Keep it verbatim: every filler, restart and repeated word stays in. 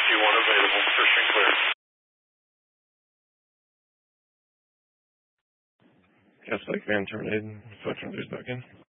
two one available. First and clear. Gas Lake Van terminated. Foot runners back in.